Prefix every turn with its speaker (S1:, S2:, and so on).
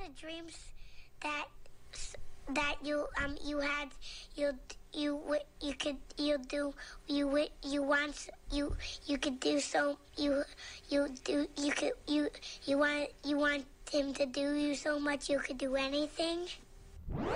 S1: the dreams that you had you could do so you want him to do you so much you could do anything?